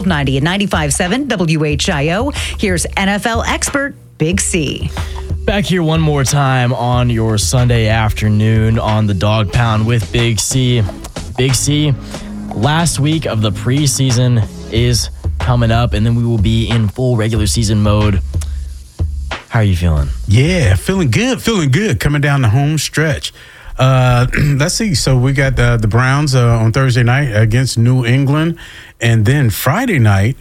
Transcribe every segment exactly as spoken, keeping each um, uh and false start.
twelve ninety and ninety-five point seven W H I O. Here's N F L expert Big C. Back here one more time on your Sunday afternoon on the Dog Pound with Big C. Big C, last week of the preseason is coming up, and then we will be in full regular season mode. How are you feeling? Yeah, feeling good, feeling good. Coming down the home stretch. Uh, let's see. So we got uh, the Browns uh, on Thursday night against New England, and then Friday night,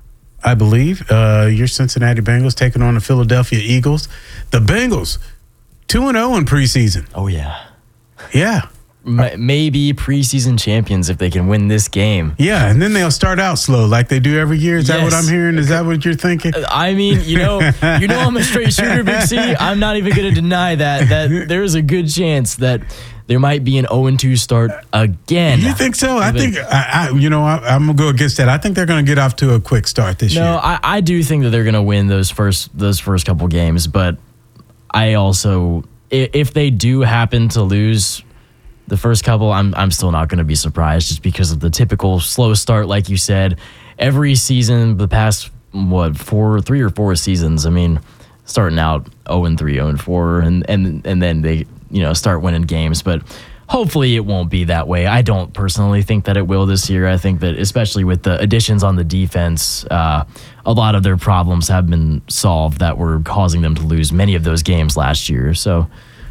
I believe, uh, your Cincinnati Bengals taking on the Philadelphia Eagles. The Bengals, two and zero in preseason. Oh yeah, yeah. M- maybe preseason champions if they can win this game. Yeah, and then they'll start out slow like they do every year. Is yes. that what I'm hearing? Is that what you're thinking? I mean, you know, you know, I'm a straight shooter, Big C. I'm not even going to deny that that there is a good chance that there might be an oh and two start again. You think so? I think, I, I, you know, I, I'm going to go against that. I think they're going to get off to a quick start this no, year. No, I, I do think that they're going to win those first those first couple games, but I also, if they do happen to lose the first couple, I'm I'm still not going to be surprised just because of the typical slow start, like you said. Every season, the past, what, four, three or four seasons, I mean, starting out oh and three, oh and four, and, and, and then they, you know, start winning games. But hopefully it won't be that way. I don't personally think that it will this year. I think that especially with the additions on the defense, uh, a lot of their problems have been solved that were causing them to lose many of those games last year. So...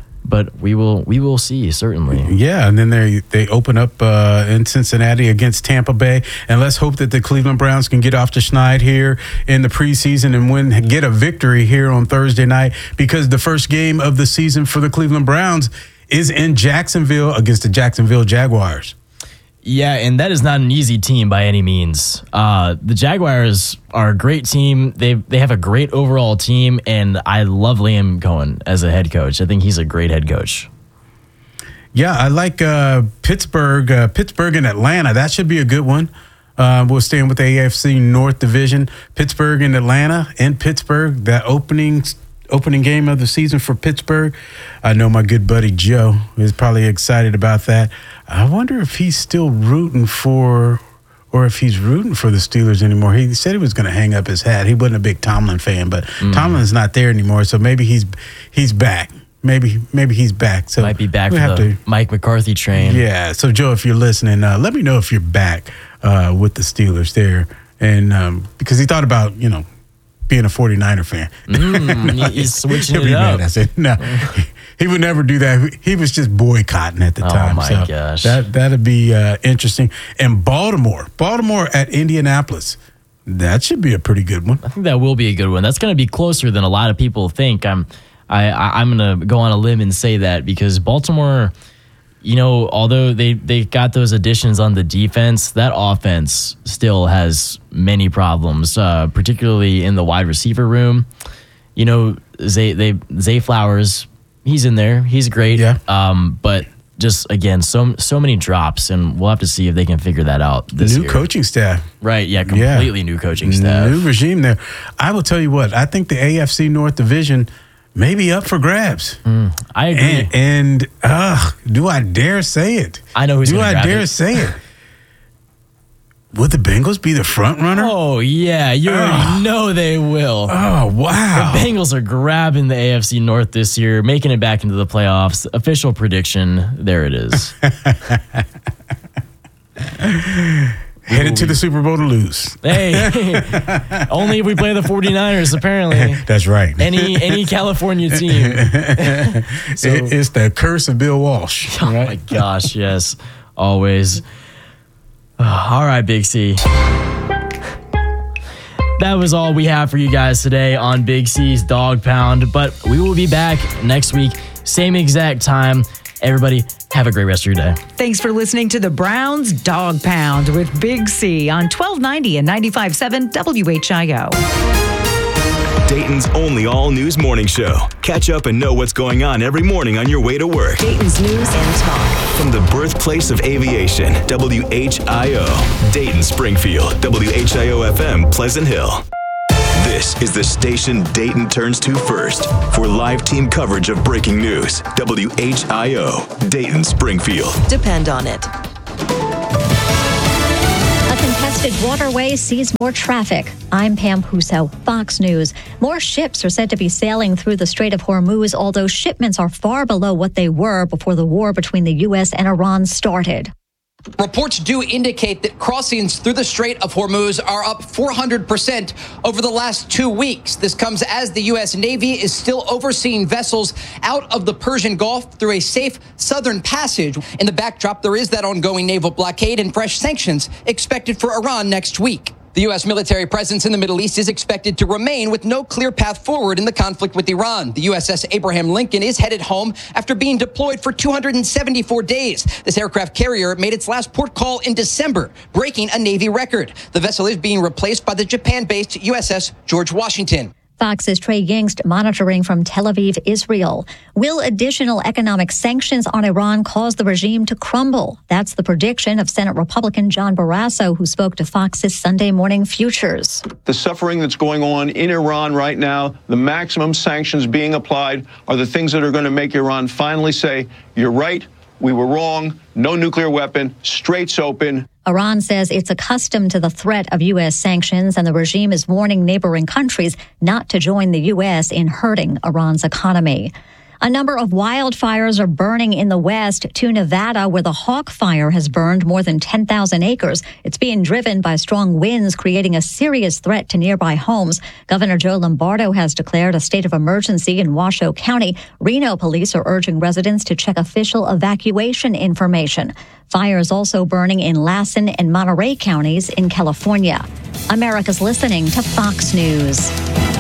But we will we will see, certainly. Yeah, and then they they open up uh, in Cincinnati against Tampa Bay. And let's hope that the Cleveland Browns can get off the schneid here in the preseason and win, get a victory here on Thursday night, because the first game of the season for the Cleveland Browns is in Jacksonville against the Jacksonville Jaguars. Yeah, and that is not an easy team by any means. Uh, the Jaguars are a great team. They they have a great overall team, and I love Liam Cohen as a head coach. I think he's a great head coach. Yeah, I like uh, Pittsburgh, uh, Pittsburgh and Atlanta. That should be a good one. Uh, we'll stay with the A F C North Division. Pittsburgh and Atlanta. In Pittsburgh, that opening opening game of the season for Pittsburgh. I know my good buddy Joe is probably excited about that. I wonder if he's still rooting for, or if he's rooting for the Steelers anymore. He said he was going to hang up his hat. He wasn't a big Tomlin fan, but mm. Tomlin's not there anymore, so maybe he's he's back. Maybe maybe he's back. So might be back for the to, Mike McCarthy train. Yeah. So Joe, if you're listening, uh, let me know if you're back uh, with the Steelers there, and um, because he thought about you know. being a 49er fan. Mm, he's switching it up. I said, no, he, he would never do that. He was just boycotting at the oh time. Oh, my so gosh. That, that'd be uh, interesting. And Baltimore. Baltimore at Indianapolis. That should be a pretty good one. I think that will be a good one. That's going to be closer than a lot of people think. I'm, I, I, I'm going to go on a limb and say that because Baltimore... You know, although they, they got those additions on the defense, that offense still has many problems, uh, particularly in the wide receiver room. You know, Zay, they, Zay Flowers, he's in there. He's great. Yeah. Um, but just, again, so so many drops, and we'll have to see if they can figure that out this New year. coaching staff. Right, yeah, completely yeah. new coaching staff. New regime there. I will tell you what, I think the A F C North Division may be up for grabs. Mm, I agree. And, and uh, do I dare say it? I know who's going to grab it. Do I dare it. say it? Would the Bengals be the front runner? Oh, yeah. You already know they will. Oh, wow. The Bengals are grabbing the A F C North this year, making it back into the playoffs. Official prediction. There it is. Headed to the Super Bowl to lose. Hey, only if we play the 49ers, apparently. That's right. Any any California team. So, it, it's the curse of Bill Walsh. Oh, right? my gosh, yes. Always. All right, Big C. That was all we have for you guys today on Big C's Dog Pound, but we will be back next week, same exact time. Everybody, have a great rest of your day. Thanks for listening to the Browns Dog Pound with Big C on twelve ninety and ninety-five point seven W H I O. Dayton's only all-news morning show. Catch up and know what's going on every morning on your way to work. Dayton's news and talk. From the birthplace of aviation, W H I O. Dayton, Springfield, W H I O F M, Pleasant Hill. This is the station Dayton turns to first for live team coverage of breaking news. W H I O, Dayton, Springfield. Depend on it. A contestant congested waterway sees more traffic. I'm Pam Huso, Fox News. More ships are said to be sailing through the Strait of Hormuz, although shipments are far below what they were before the war between the U S and Iran started. Reports do indicate that crossings through the Strait of Hormuz are up four hundred percent over the last two weeks. This comes as the U S Navy is still overseeing vessels out of the Persian Gulf through a safe southern passage. In the backdrop, there is that ongoing naval blockade and fresh sanctions expected for Iran next week. The U S military presence in the Middle East is expected to remain with no clear path forward in the conflict with Iran. The U S S Abraham Lincoln is headed home after being deployed for two hundred seventy-four days. This aircraft carrier made its last port call in December, breaking a Navy record. The vessel is being replaced by the Japan-based U S S George Washington. Fox's Trey Yingst monitoring from Tel Aviv, Israel. Will additional economic sanctions on Iran cause the regime to crumble? That's the prediction of Senate Republican John Barrasso, who spoke to Fox's Sunday Morning Futures. The suffering that's going on in Iran right now, the maximum sanctions being applied, are the things that are going to make Iran finally say, you're right, we were wrong, no nuclear weapon, straits open. Iran says it's accustomed to the threat of U S sanctions, and the regime is warning neighboring countries not to join the U S in hurting Iran's economy. A number of wildfires are burning in the west to Nevada, where the Hawk Fire has burned more than ten thousand acres. It's being driven by strong winds, creating a serious threat to nearby homes. Governor Joe Lombardo has declared a state of emergency in Washoe County. Reno police are urging residents to check official evacuation information. Fires also burning in Lassen and Monterey counties in California. America's listening to Fox News.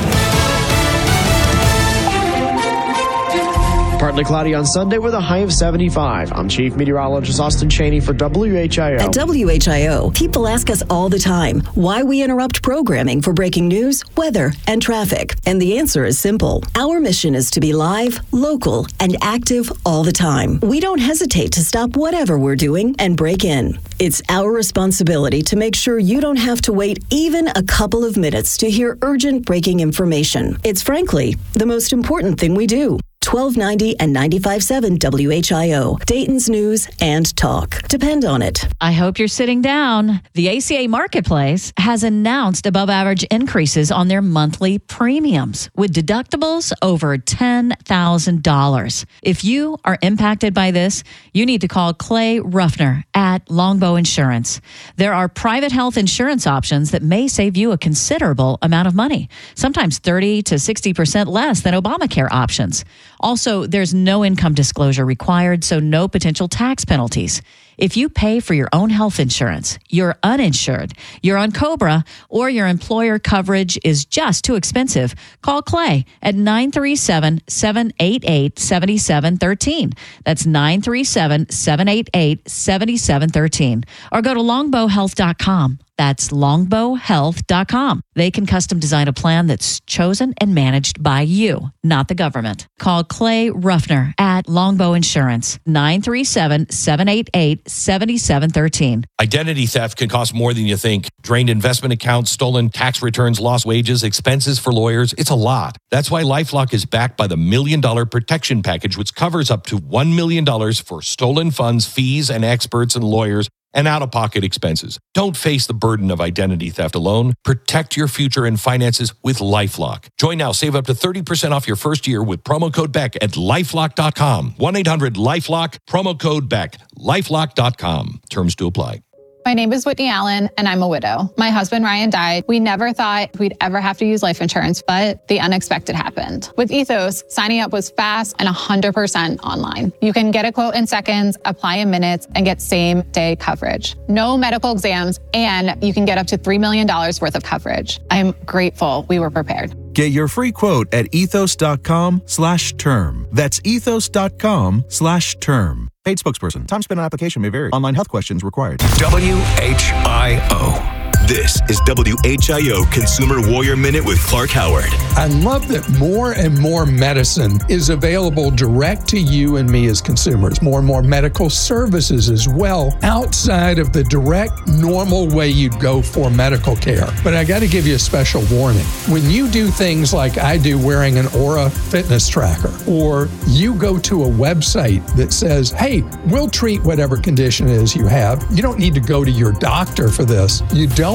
Partly cloudy on Sunday with a high of seventy-five. I'm Chief Meteorologist Austin Cheney for W H I O. At W H I O, people ask us all the time why we interrupt programming for breaking news, weather, and traffic. And the answer is simple. Our mission is to be live, local, and active all the time. We don't hesitate to stop whatever we're doing and break in. It's our responsibility to make sure you don't have to wait even a couple of minutes to hear urgent breaking information. It's frankly the most important thing we do. twelve ninety and ninety-five point seven W H I O, Dayton's News and Talk. Depend on it. I hope you're sitting down. The A C A Marketplace has announced above average increases on their monthly premiums with deductibles over ten thousand dollars. If you are impacted by this, you need to call Clay Ruffner at Longbow Insurance. There are private health insurance options that may save you a considerable amount of money, sometimes thirty to sixty percent less than Obamacare options. Also, there's no income disclosure required, so no potential tax penalties. If you pay for your own health insurance, you're uninsured, you're on COBRA, or your employer coverage is just too expensive, call Clay at nine three seven, seven eight eight, seven seven one three. That's nine three seven, seven eight eight, seven seven one three. Or go to longbow health dot com. That's longbow health dot com. They can custom design a plan that's chosen and managed by you, not the government. Call Clay Ruffner at Longbow Insurance, nine three seven, seven eight eight, seven seven one three. Identity theft can cost more than you think. Drained investment accounts, stolen tax returns, lost wages, expenses for lawyers. It's a lot. That's why LifeLock is backed by the Million Dollar Protection Package, which covers up to one million dollars for stolen funds, fees, and experts and lawyers, and out-of-pocket expenses. Don't face the burden of identity theft alone. Protect your future and finances with LifeLock. Join now. Save up to thirty percent off your first year with promo code Beck at lifelock dot com. one eight hundred lifelock, promo code Beck, lifelock dot com. Terms to apply. My name is Whitney Allen, and I'm a widow. My husband, Ryan, died. We never thought we'd ever have to use life insurance, but the unexpected happened. With Ethos, signing up was fast and one hundred percent online. You can get a quote in seconds, apply in minutes, and get same-day coverage. No medical exams, and you can get up to three million dollars worth of coverage. I'm grateful we were prepared. Get your free quote at ethos.com slash term. That's ethos.com slash term. Paid spokesperson. Time spent on application may vary. Online health questions required. W H I O. This is W H I O Consumer Warrior Minute with Clark Howard. I love that more and more medicine is available direct to you and me as consumers. More and more medical services as well, outside of the direct, normal way you'd go for medical care. But I got to give you a special warning. When you do things like I do, wearing an Aura fitness tracker, or you go to a website that says, hey, we'll treat whatever condition it is you have. You don't need to go to your doctor for this. You don't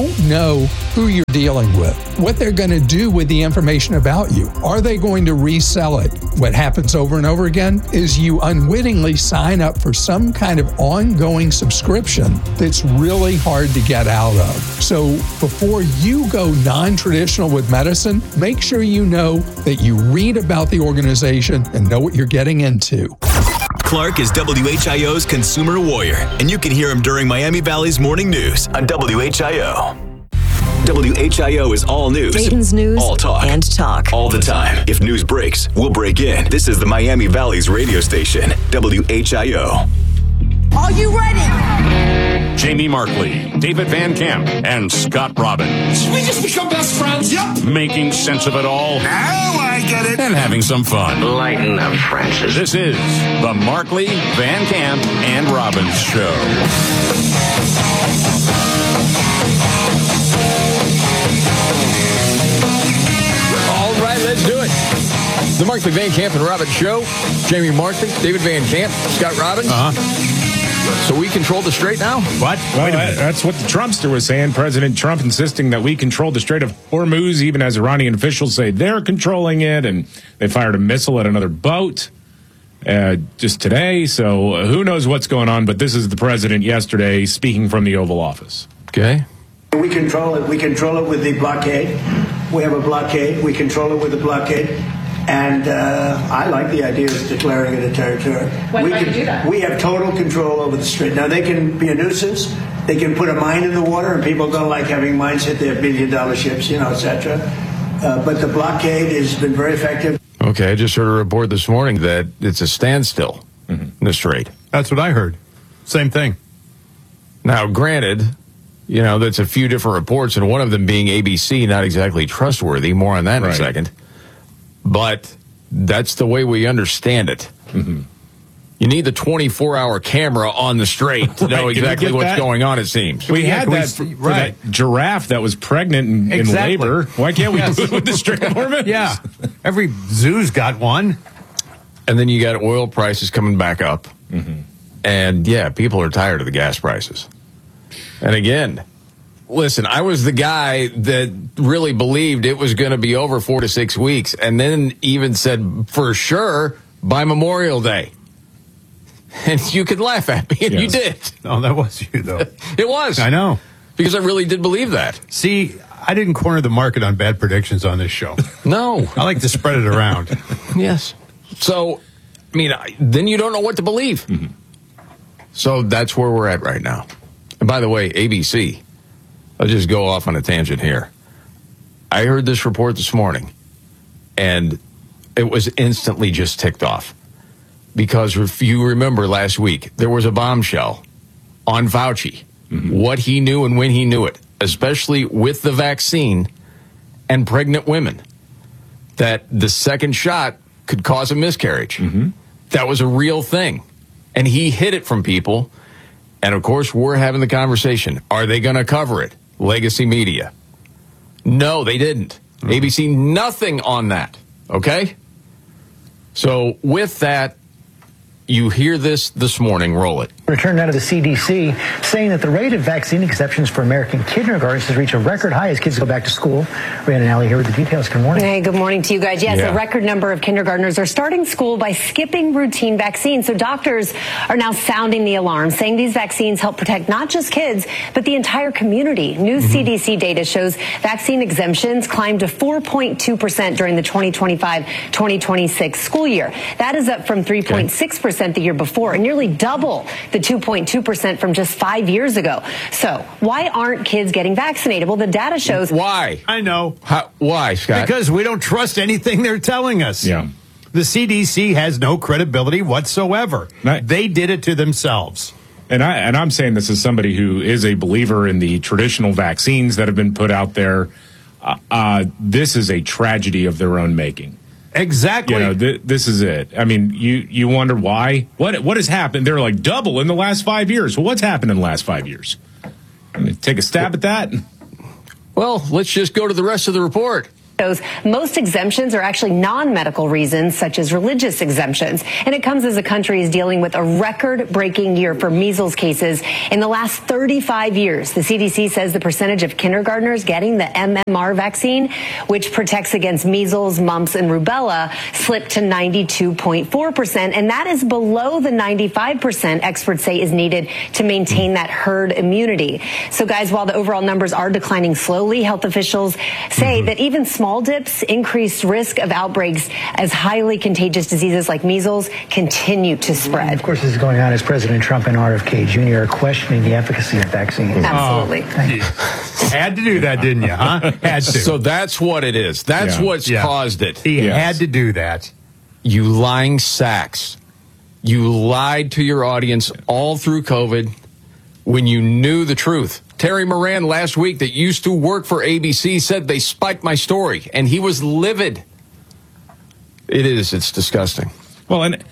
don't know who you're dealing with, what they're going to do with the information about you. Are they going to resell it? What happens over and over again is you unwittingly sign up for some kind of ongoing subscription that's really hard to get out of. So before you go non-traditional with medicine, make sure you know that you read about the organization and know what you're getting into. Clark is W H I O's consumer warrior, and you can hear him during Miami Valley's morning news on W H I O. W H I O is all news. Dayton's news all talk. and talk. All the time. If news breaks, we'll break in. This is the Miami Valley's radio station, W H I O. Are you ready? Jamie Markley, David Van Camp, and Scott Robbins. We just become best friends. Yep. Making sense of it all. Now I get it. And having some fun. Lighten up, Francis. This is the Markley, Van Camp, and Robbins Show. All right, let's do it. The Markley, Van Camp, and Robbins Show. Jamie Markley, David Van Camp, Scott Robbins. Uh-huh. So we control the Strait now? What? Well, that, that's what the Trumpster was saying. President Trump insisting that we control the Strait of Hormuz, even as Iranian officials say they're controlling it, and they fired a missile at another boat uh, just today. So uh, who knows what's going on, but this is the president yesterday speaking from the Oval Office. Okay. We control it. We control it with the blockade. We have a blockade. We control it with the blockade. And uh, I like the idea of declaring it a territory. When we might can, you do that? We have total control over the strait. Now, they can be a nuisance. They can put a mine in the water, and people don't like having mines hit their billion-dollar ships, you know, et cetera. Uh, but the blockade has been very effective. Okay, I just heard a report this morning that it's a standstill mm-hmm. in the Strait. That's what I heard. Same thing. Now, granted, you know, that's a few different reports, and one of them being A B C, not exactly trustworthy. More on that in right. a second. But that's the way we understand it. Mm-hmm. You need the twenty-four hour camera on the strait to know right, exactly what's that? going on, it seems. We yeah, had we, that for, right. for that giraffe that was pregnant in, exactly. in labor. Why can't we yes. do it with the Strait of Hormuz? Yeah. Every zoo's got one. And then you got oil prices coming back up. Mm-hmm. And, yeah, people are tired of the gas prices. And again, listen, I was the guy that really believed it was going to be over four to six weeks, and then even said for sure by Memorial Day. And you could laugh at me, and yes. you did. Oh, that was you, though. It was. I know. Because I really did believe that. See, I didn't corner the market on bad predictions on this show. No. I like to spread it around. Yes. So, I mean, then you don't know what to believe. Mm-hmm. So that's where we're at right now. And by the way, A B C, I'll just go off on a tangent here. I heard this report this morning, and it was instantly just ticked off. Because if you remember last week, there was a bombshell on Fauci, mm-hmm. what he knew and when he knew it, especially with the vaccine and pregnant women, that the second shot could cause a miscarriage. Mm-hmm. That was a real thing. And he hid it from people. And, of course, we're having the conversation. Are they going to cover it? Legacy media. No, they didn't. Mm-hmm. A B C, nothing on that. Okay? So, with that, you hear this this morning. Roll it. Return now to the C D C, saying that the rate of vaccine exceptions for American kindergartens has reached a record high as kids go back to school. Rhiannon Alley here with the details. Good morning. Hey, good morning to you guys. Yes, Yeah. a record number of kindergartners are starting school by skipping routine vaccines. So doctors are now sounding the alarm, saying these vaccines help protect not just kids, but the entire community. New Mm-hmm. C D C data shows vaccine exemptions climbed to four point two percent during the twenty twenty-five twenty twenty-six school year. That is up from three point six percent the year before, and nearly double the two point two percent from just five years ago. So why aren't kids getting vaccinated? Well, the data shows... Why? I know. How, why, Scott? Because we don't trust anything they're telling us. Yeah. The C D C has no credibility whatsoever. They did it to themselves. And I and I'm saying this as somebody who is a believer in the traditional vaccines that have been put out there. Uh, uh, this is a tragedy of their own making. Exactly. You know, th- this is it. I mean, you you wonder why? What what has happened? They're like double in the last five years. Well, what's happened in the last five years? I mean, take a stab at that. Well, let's just go to the rest of the report. Those most exemptions are actually non-medical reasons, such as religious exemptions. And it comes as the country is dealing with a record-breaking year for measles cases in the last thirty-five years. The C D C says the percentage of kindergartners getting the M M R vaccine, which protects against measles, mumps, and rubella, slipped to ninety-two point four percent. And that is below the ninety-five percent experts say is needed to maintain that herd immunity. So, guys, while the overall numbers are declining slowly, health officials say mm-hmm. that even small Small dips increase risk of outbreaks as highly contagious diseases like measles continue to spread. And of course, this is going on as President Trump and R F K Junior are questioning the efficacy of vaccines. Absolutely. Oh, had to do that, didn't you, huh? Had to. So that's what it is. That's yeah. what's yeah. caused it. He yes. had to do that. You lying sacks. You lied to your audience all through COVID when you knew the truth. Terry Moran last week that used to work for A B C said they spiked my story, and he was livid. It is. It's disgusting. Well, and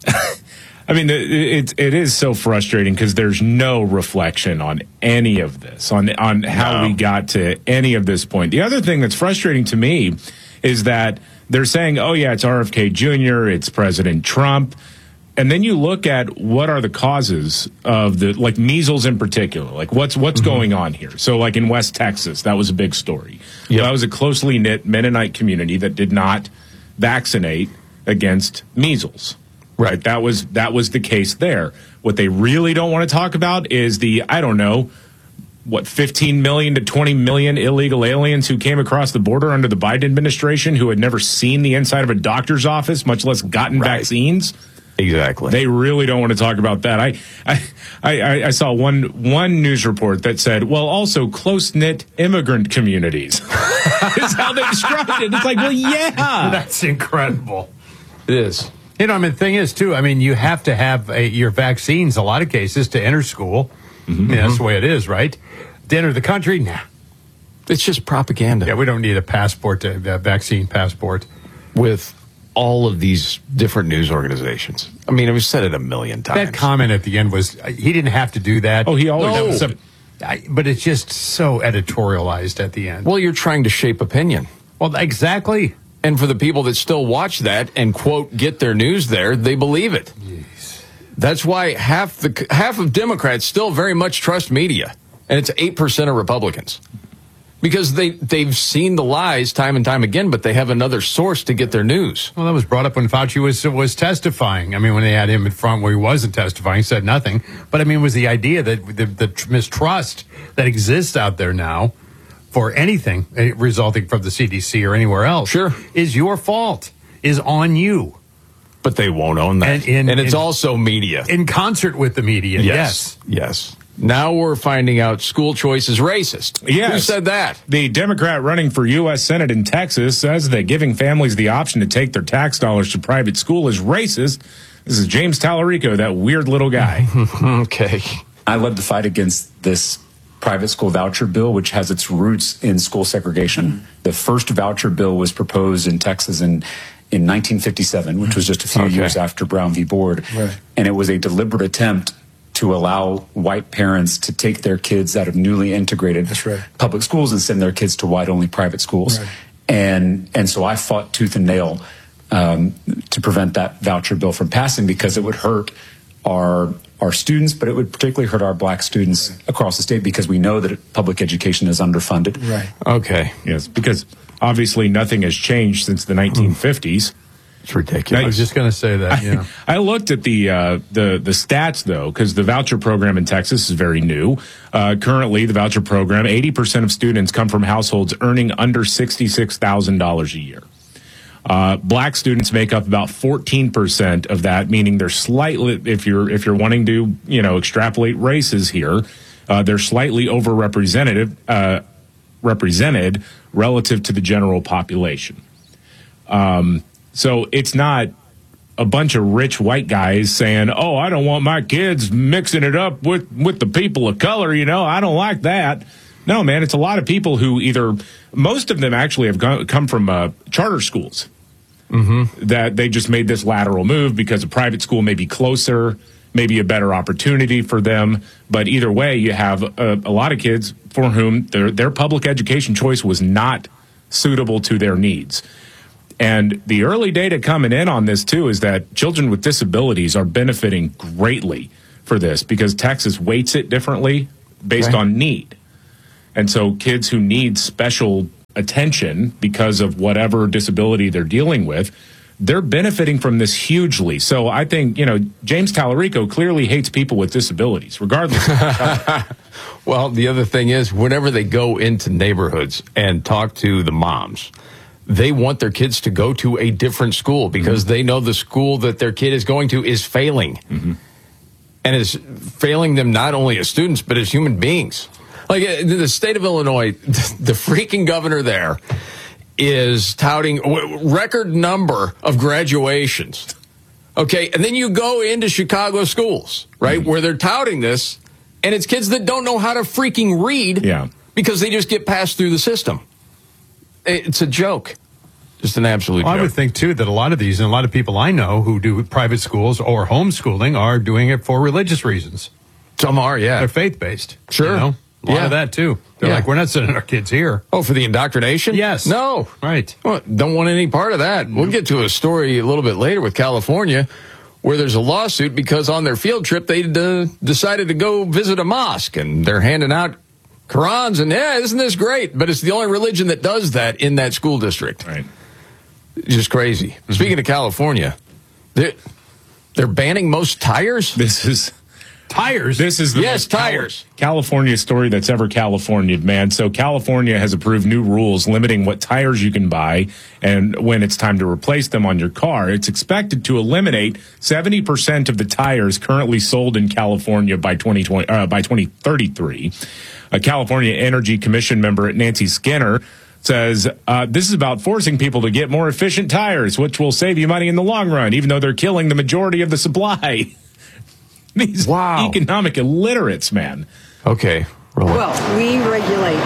I mean, it it is so frustrating because there's no reflection on any of this, on on how no. we got to any of this point. The other thing that's frustrating to me is that they're saying, oh, yeah, it's R F K Junior, it's President Trump. And then you look at what are the causes of the, like measles in particular, like what's what's mm-hmm. going on here. So like in West Texas, that was a big story. Yep. That was a closely knit Mennonite community that did not vaccinate against measles. Right. That was that was the case there. What they really don't want to talk about is the, I don't know, what, fifteen million to twenty million illegal aliens who came across the border under the Biden administration who had never seen the inside of a doctor's office, much less gotten right. vaccines. Exactly. They really don't want to talk about that. I, I, I, I saw one one news report that said, well, also close-knit immigrant communities. That's how they described it. It's like, well, yeah. That's incredible. It is. You know, I mean, the thing is, too, I mean, you have to have a, your vaccines, a lot of cases, to enter school. Mm-hmm. I mean, that's the way it is, right? To enter the country, nah. It's just propaganda. Yeah, we don't need a passport, to, a vaccine passport. With all of these different news organizations. I mean, I've said it a million times. That comment at the end was, he didn't have to do that. Oh, he always no. was a, I, but it's just so editorialized at the end. Well, you're trying to shape opinion. Well, exactly. And for the people that still watch that and, quote, get their news there, they believe it. Jeez. That's why half the half of Democrats still very much trust media. And it's eight percent of Republicans. Because they, they've seen the lies time and time again, but they have another source to get their news. Well, that was brought up when Fauci was was testifying. I mean, when they had him in front where he wasn't testifying, he said nothing. But, I mean, it was the idea that the, the mistrust that exists out there now for anything resulting from the C D C or anywhere else sure. is your fault, is on you. But they won't own that. And, in, and it's in, also media. In concert with the media, yes. Yes. Yes. Now we're finding out school choice is racist. Yes. Who said that? The Democrat running for U S Senate in Texas says that giving families the option to take their tax dollars to private school is racist. This is James Tallarico, that weird little guy. Okay. I led the fight against this private school voucher bill, which has its roots in school segregation. The first voucher bill was proposed in Texas in in nineteen fifty-seven, which was just a few okay. years after Brown v. Board. Right. And it was a deliberate attempt to allow white parents to take their kids out of newly integrated That's right. public schools and send their kids to white-only private schools. Right. And and so I fought tooth and nail um, to prevent that voucher bill from passing because it would hurt our our students, but it would particularly hurt our black students right. across the state because we know that public education is underfunded. Right. Okay. Yes, because obviously nothing has changed since the nineteen fifties. It's ridiculous. I was just going to say that. Yeah. I, I looked at the uh, the the stats though, because the voucher program in Texas is very new. Uh, currently, the voucher program, eighty percent of students come from households earning under sixty-six thousand dollars a year. Uh, black students make up about fourteen percent of that, meaning they're slightly, if you're if you're wanting to, you know, extrapolate races here, uh, they're slightly overrepresented uh, represented relative to the general population. Um, So it's not a bunch of rich white guys saying, oh, I don't want my kids mixing it up with, with the people of color, you know, I don't like that. No, man, it's a lot of people who either, most of them actually have come from uh, charter schools, mm-hmm. that they just made this lateral move because a private school may be closer, maybe a better opportunity for them. But either way, you have a, a lot of kids for whom their, their public education choice was not suitable to their needs. And the early data coming in on this, too, is that children with disabilities are benefiting greatly for this because Texas weights it differently based Okay. on need. And so kids who need special attention because of whatever disability they're dealing with, they're benefiting from this hugely. So I think, you know, James Tallarico clearly hates people with disabilities, regardless of Well, the other thing is, whenever they go into neighborhoods and talk to the moms, they want their kids to go to a different school because mm-hmm. they know the school that their kid is going to is failing. Mm-hmm. And is failing them not only as students, but as human beings. Like in the state of Illinois, the freaking governor there is touting a record number of graduations. Okay, and then you go into Chicago schools, right, mm-hmm. where they're touting this, and it's kids that don't know how to freaking read yeah. because they just get passed through the system. It's a joke. Just an absolute well, joke. I would think, too, that a lot of these, and a lot of people I know who do private schools or homeschooling are doing it for religious reasons. Some are, yeah. They're faith-based. Sure. You know? A lot yeah. of that, too. They're yeah. like, we're not sending our kids here. Oh, for the indoctrination? Yes. No. Right. Well, don't want any part of that. We'll get to a story a little bit later with California where there's a lawsuit because on their field trip they uh, decided to go visit a mosque and they're handing out Qurans and, yeah, isn't this great? But it's the only religion that does that in that school district. Right. Just crazy. Mm-hmm. Speaking of California, they're, they're banning most tires? This is... Tires? This is the yes, most Cal- tires. California story that's ever California'd, man. So California has approved new rules limiting what tires you can buy and when it's time to replace them on your car. It's expected to eliminate seventy percent of the tires currently sold in California by twenty twenty, uh, by twenty thirty-three. A California Energy Commission member Nancy Skinner says uh, this is about forcing people to get more efficient tires, which will save you money in the long run, even though they're killing the majority of the supply. These wow. economic illiterates, man. Okay. Well, we regulate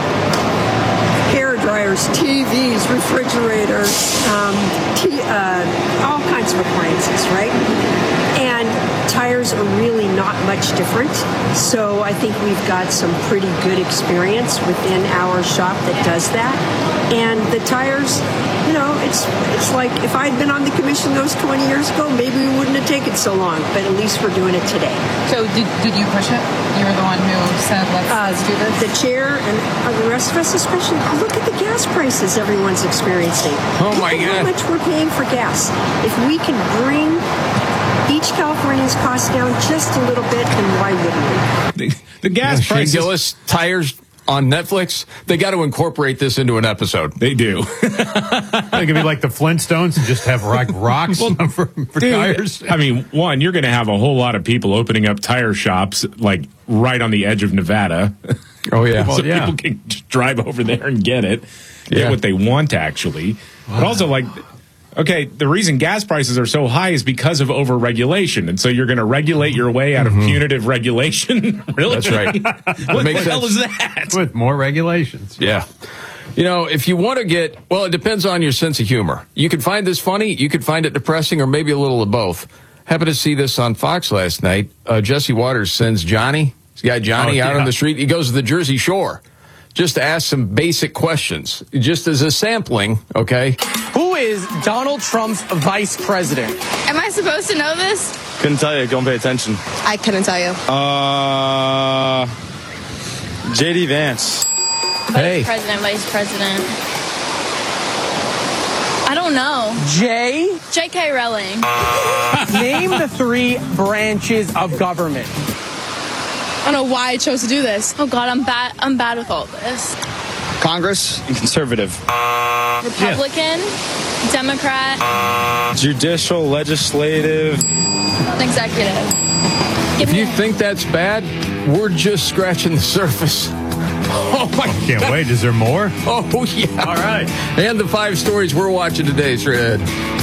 hair dryers, T Vs, refrigerators, um, t- uh, all kinds of appliances, right? And tires are really not much different. So I think we've got some pretty good experience within our shop that does that. And the tires, you know, it's it's like if I'd been on the commission those twenty years ago, maybe we wouldn't have taken so long. But at least we're doing it today. So did, did you push it? You were the one who said, let's, uh, let's do this? The chair and uh, the rest of us especially, look at the gas prices everyone's experiencing. Oh, my look God. How much we're paying for gas. If we can bring each Californian's costs down just a little bit, then why wouldn't we? The, the gas yeah, prices... Shane Gillis, tires on Netflix, they got to incorporate this into an episode. They do. They could be like the Flintstones and just have rock, rocks well, for, for dude, tires. I mean, one, you're going to have a whole lot of people opening up tire shops like right on the edge of Nevada. Oh, yeah. so well, yeah. people can just drive over there and get it, get yeah. what they want, actually. Wow. But also, like... Okay, the reason gas prices are so high is because of over-regulation. And so you're going to regulate your way out of mm-hmm. punitive regulation? Really? That's right. What the sense. hell is that? With more regulations. Yeah. You know, if you want to get, well, it depends on your sense of humor. You could find this funny, you could find it depressing, or maybe a little of both. Happened to see this on Fox last night. Uh, Jesse Waters sends Johnny, this guy Johnny, oh, out yeah. on the street. He goes to the Jersey Shore just to ask some basic questions, just as a sampling, okay? Who is Donald Trump's vice president? Am I supposed to know this? Couldn't tell you. Don't pay attention. I couldn't tell you. Uh, J D Vance. Vice hey. president, vice president. I don't know. J? J K Rowling. Name the three branches of government. I don't know why I chose to do this. Oh, God, I'm bad. I'm bad with all this. Congress and conservative. Republican, yeah. Democrat. Judicial, legislative. Executive. Give if you a- think that's bad, we're just scratching the surface. Oh, my I can't God. wait. Is there more? Oh, yeah. All right. And the five stories we're watching today, straight ahead.